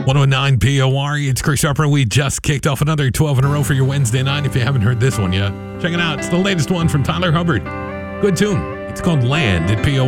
109 POR. It's Chris Harper. We just kicked off another 12 in a row for your Wednesday night. If you haven't heard this one yet, check it out. It's the latest one from Tyler Hubbard. Good tune. It's called Land at POR.